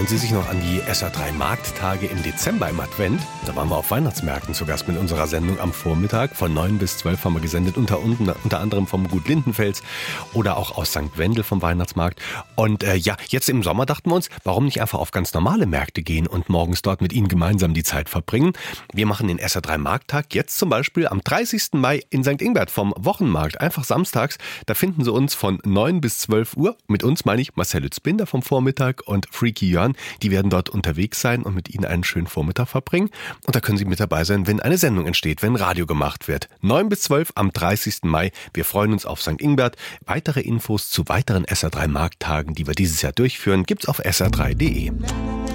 Erinnern Sie sich noch an die SR3 Markttage im Dezember im Advent? Da waren wir auf Weihnachtsmärkten zu Gast mit unserer Sendung am Vormittag. Von 9 bis 12 haben wir gesendet, unter anderem vom Gut Lindenfels oder auch aus St. Wendel vom Weihnachtsmarkt. Und jetzt im Sommer dachten wir uns, warum nicht einfach auf ganz normale Märkte gehen und morgens dort mit Ihnen gemeinsam die Zeit verbringen. Wir machen den SR3 Markttag jetzt zum Beispiel am 30. Mai in St. Ingbert vom Wochenmarkt, einfach samstags. Da finden Sie uns von 9 bis 12 Uhr. Mit uns meine ich Marcel Lützbinder vom Vormittag und Freaky Jörn. Die werden dort unterwegs sein und mit Ihnen einen schönen Vormittag verbringen. Und da können Sie mit dabei sein, wenn eine Sendung entsteht, wenn Radio gemacht wird. 9 bis 12 am 30. Mai. Wir freuen uns auf St. Ingbert. Weitere Infos zu weiteren SR3 Markttagen, die wir dieses Jahr durchführen, gibt's auf sr3.de.